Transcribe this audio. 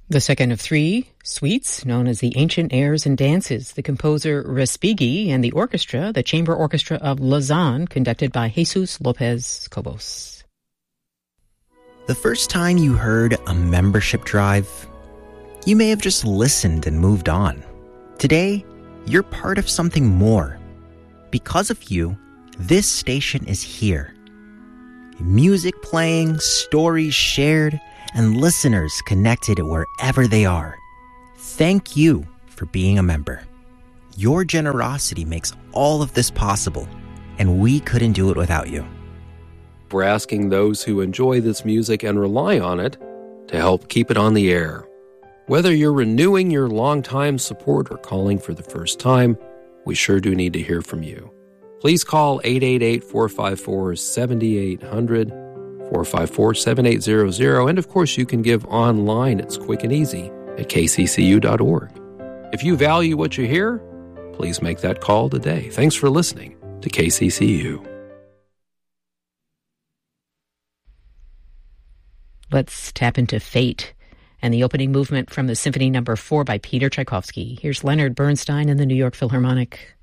The second of three suites, known as the Ancient Airs and Dances, the composer Respighi and the orchestra, the Chamber Orchestra of Lausanne, conducted by Jesus Lopez Cobos. The first time you heard a membership drive, you may have just listened and moved on. Today, you're part of something more. Because of you, this station is here. Music playing, stories shared, and listeners connected wherever they are. Thank you for being a member. Your generosity makes all of this possible, and we couldn't do it without you. We're asking those who enjoy this music and rely on it to help keep it on the air. Whether you're renewing your longtime support or calling for the first time, we sure do need to hear from you. Please call 888-454-7800, 454-7800, and of course you can give online. It's quick and easy at kccu.org. If you value what you hear, please make that call today. Thanks for listening to KCCU. Let's tap into Fate and the opening movement from the Symphony No. 4 by Peter Tchaikovsky. Here's Leonard Bernstein and the New York Philharmonic.